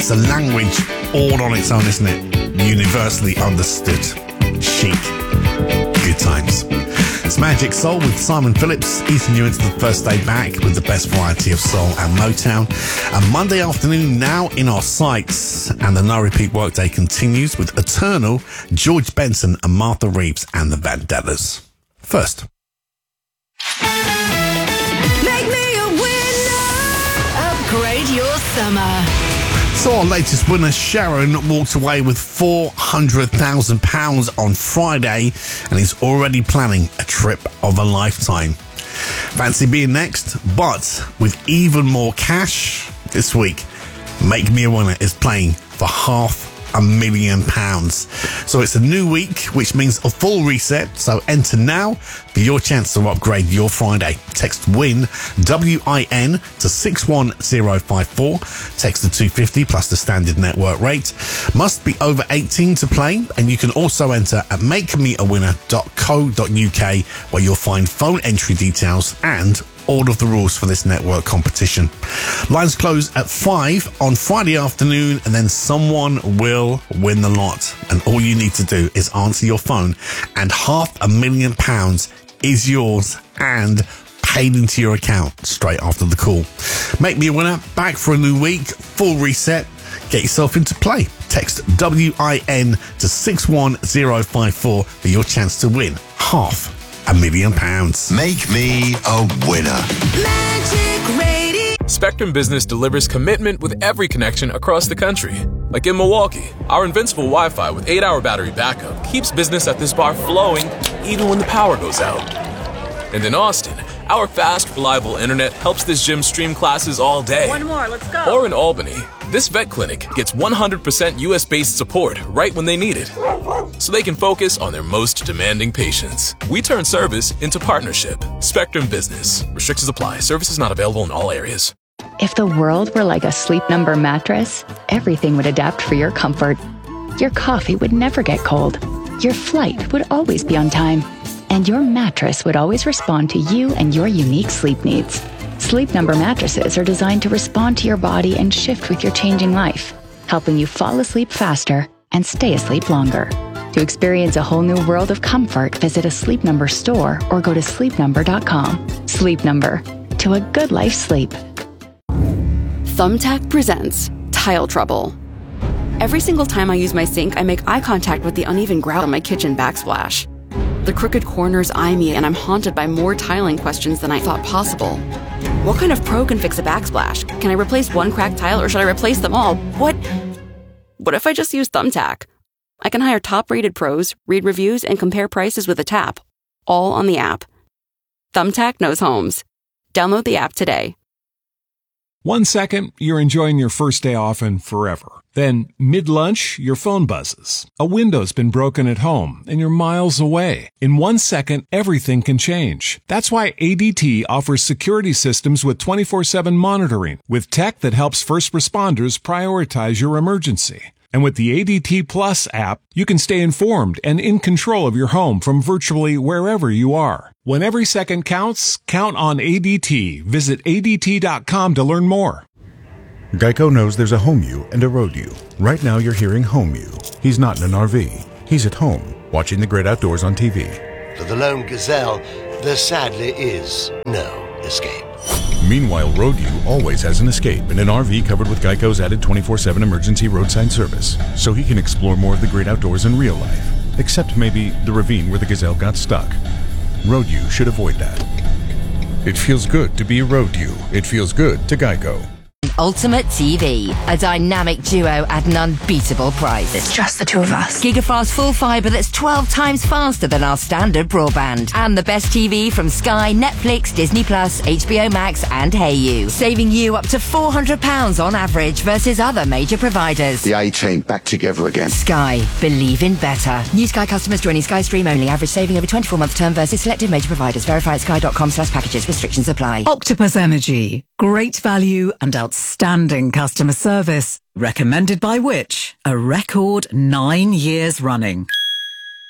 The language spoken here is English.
It's a language all on its own, isn't it? Universally understood. Chic. Good times. It's Magic Soul with Simon Phillips, easing you into the first day back with the best variety of soul and Motown. And Monday afternoon now in our sights, and the No Repeat Workday continues with Eternal, George Benson and Martha Reeves and the Vandellas. First. Make me a winner. Upgrade your summer. So our latest winner, Sharon, walked away with £400,000 on Friday and is already planning a trip of a lifetime. Fancy being next, but with even more cash this week. Make Me a Winner is playing for £500,000. So it's a new week, which means a full reset. So enter now for your chance to upgrade your Friday. Text WIN, W-I-N, to 61054. Text the 250 plus the standard network rate. Must be over 18 to play. And you can also enter at makemeawinner.co.uk, where you'll find phone entry details and all of the rules for this network competition. Lines close at 5 on Friday afternoon, and then someone will win the lot. And all you need to do is answer your phone, and £500,000 is yours and paid into your account straight after the call. Make Me a Winner, back for a new week, full reset. Get yourself into play. Text WIN to 61054 for your chance to win £500,000. Make me a winner. Magic Radio. Spectrum Business delivers commitment with every connection across the country. Like in Milwaukee, our invincible Wi-Fi with 8-hour battery backup keeps business at this bar flowing even when the power goes out. And in Austin, our fast, reliable internet helps this gym stream classes all day. One more, let's go. Or in Albany, this vet clinic gets 100% US-based support right when they need it, so they can focus on their most demanding patients. We turn service into partnership. Spectrum Business. Restrictions apply. Services not available in all areas. If the world were like a Sleep Number mattress, everything would adapt for your comfort. Your coffee would never get cold. Your flight would always be on time. And your mattress would always respond to you and your unique sleep needs. Sleep Number mattresses are designed to respond to your body and shift with your changing life, helping you fall asleep faster and stay asleep longer. To experience a whole new world of comfort, visit a Sleep Number store or go to sleepnumber.com. Sleep Number. To a good life sleep. Thumbtack presents Tile Trouble. Every single time I use my sink, I make eye contact with the uneven grout on my kitchen backsplash. The crooked corners eye me, and I'm haunted by more tiling questions than I thought possible. What kind of pro can fix a backsplash? Can I replace one cracked tile, or should I replace them all? What if I just use Thumbtack? I can hire top-rated pros, read reviews, and compare prices with a tap, all on the app. Thumbtack knows homes. Download the app today. 1 second, you're enjoying your first day off and forever. Then, mid-lunch, your phone buzzes. A window's been broken at home, and you're miles away. In 1 second, everything can change. That's why ADT offers security systems with 24/7 monitoring, with tech that helps first responders prioritize your emergency. And with the ADT Plus app, you can stay informed and in control of your home from virtually wherever you are. When every second counts, count on ADT. Visit ADT.com to learn more. Geico knows there's a home you and a road you. Right now you're hearing home you. He's not in an RV. He's at home, watching the great outdoors on TV. For the lone gazelle, there sadly is no escape. Meanwhile, road you always has an escape in an RV covered with Geico's added 24/7 emergency roadside service, so he can explore more of the great outdoors in real life. Except maybe the ravine where the gazelle got stuck. Road you should avoid that. It feels good to be a road you. It feels good to Geico. Ultimate TV, a dynamic duo at an unbeatable price. It's just the two of us. Gigafast full fibre that's 12 times faster than our standard broadband. And the best TV from Sky, Netflix, Disney+, HBO Max and Hayu. Saving you up to £400 on average versus other major providers. The A-Team back together again. Sky. Believe in better. New Sky customers joining Sky Stream only. Average saving over 24-month term versus selected major providers. Verify at sky.com/packages. Restrictions apply. Octopus Energy. Great value and outstanding customer service. Recommended by which? A record 9 years running.